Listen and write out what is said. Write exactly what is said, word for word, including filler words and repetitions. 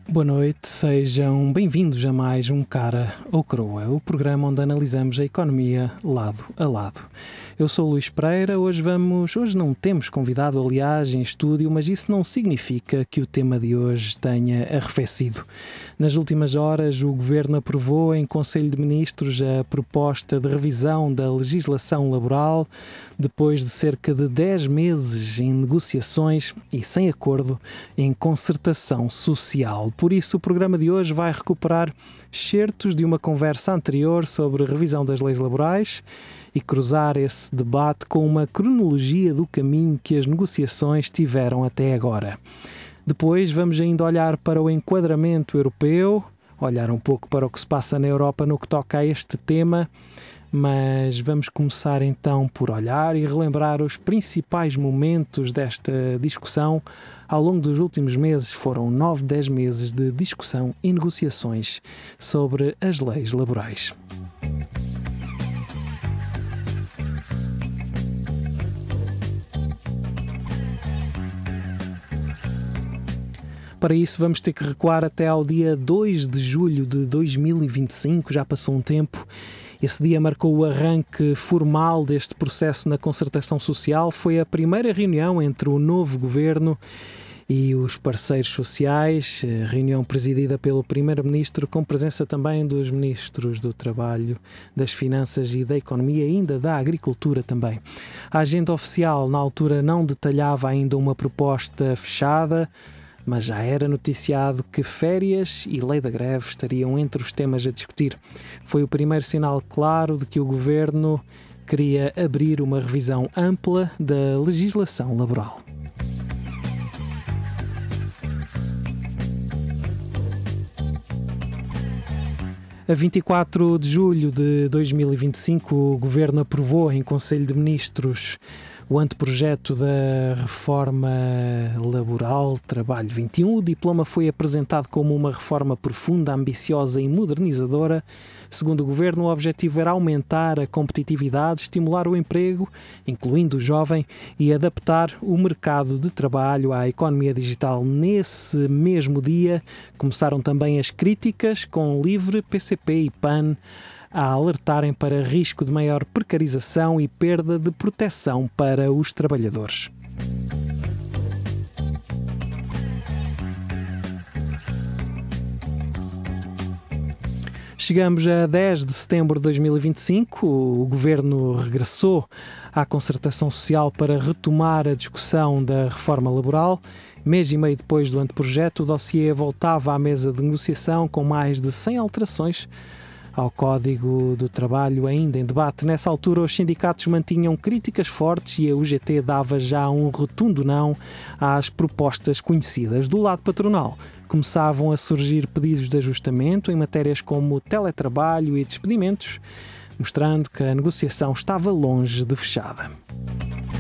Boa noite, sejam bem-vindos a mais um Cara ou Croa, o programa onde analisamos a economia lado a lado. Eu sou o Luís Pereira, hoje vamos, hoje não temos convidado, aliás, em estúdio, mas isso não significa que o tema de hoje tenha arrefecido. Nas últimas horas, o Governo aprovou em Conselho de Ministros a proposta de revisão da legislação laboral, depois de cerca de dez meses em negociações e sem acordo em concertação social. Por isso, o programa de hoje vai recuperar excertos de uma conversa anterior sobre a revisão das leis laborais e cruzar esse debate com uma cronologia do caminho que as negociações tiveram até agora. Depois vamos ainda olhar para o enquadramento europeu, olhar um pouco para o que se passa na Europa no que toca a este tema, mas vamos começar então por olhar e relembrar os principais momentos desta discussão. Ao longo dos últimos meses foram nove, dez meses de discussão e negociações sobre as leis laborais. Para isso vamos ter que recuar até ao dia dois de julho de dois mil e vinte e cinco, já passou um tempo. Esse dia marcou o arranque formal deste processo na concertação social. Foi a primeira reunião entre o novo governo e os parceiros sociais, reunião presidida pelo primeiro-ministro, com presença também dos ministros do Trabalho, das Finanças e da Economia e ainda da Agricultura também. A agenda oficial na altura não detalhava ainda uma proposta fechada, mas já era noticiado que férias e lei da greve estariam entre os temas a discutir. Foi o primeiro sinal claro de que o Governo queria abrir uma revisão ampla da legislação laboral. A vinte e quatro de julho de dois mil e vinte e cinco, o Governo aprovou em Conselho de Ministros o anteprojeto da reforma laboral Trabalho vinte e um. O diploma foi apresentado como uma reforma profunda, ambiciosa e modernizadora. Segundo o Governo, o objetivo era aumentar a competitividade, estimular o emprego, incluindo o jovem, e adaptar o mercado de trabalho à economia digital. Nesse mesmo dia, começaram também as críticas, com LIVRE, P C P e PAN a alertarem para risco de maior precarização e perda de proteção para os trabalhadores. Chegamos a dez de setembro de dois mil e vinte e cinco, o Governo regressou à concertação social para retomar a discussão da reforma laboral. Mês e meio depois do anteprojeto, o dossiê voltava à mesa de negociação com mais de cem alterações ao Código do Trabalho ainda em debate. Nessa altura, os sindicatos mantinham críticas fortes e a U G T dava já um rotundo não às propostas conhecidas. Do lado patronal, começavam a surgir pedidos de ajustamento em matérias como teletrabalho e despedimentos, mostrando que a negociação estava longe de fechada.